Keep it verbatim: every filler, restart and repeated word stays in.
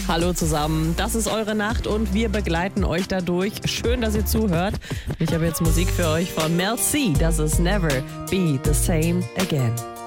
Hallo zusammen, das ist eure Nacht und wir begleiten euch dadurch. Schön, dass ihr zuhört. Ich habe jetzt Musik für euch von Mel C. Das ist Never Be the Same Again.